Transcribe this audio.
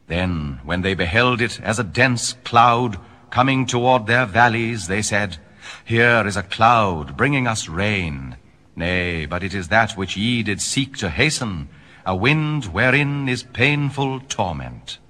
Then, when they beheld it as a dense cloud coming toward their valleys, they said, Here is a cloud bringing us rain. Nay, but it is that which ye did seek to hasten, a wind wherein is painful torment.